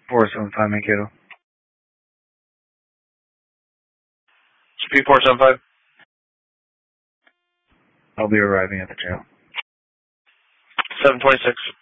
475 Mankato. Speed 475. I'll be arriving at the jail. 726.